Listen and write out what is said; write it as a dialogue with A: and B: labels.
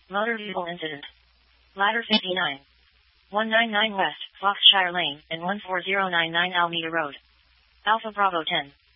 A: Motor vehicle incident. Ladder 59. 199 West, Foxshire Lane, and 14099 Almeida Road. Alpha Bravo 10.